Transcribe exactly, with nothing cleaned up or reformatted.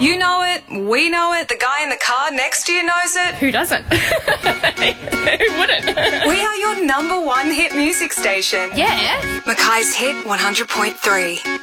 You know it, we know it, the guy in the car next to you knows it. Who doesn't? Who wouldn't? We are your number one hit music station. Yeah. Mackay's Hit one hundred point three.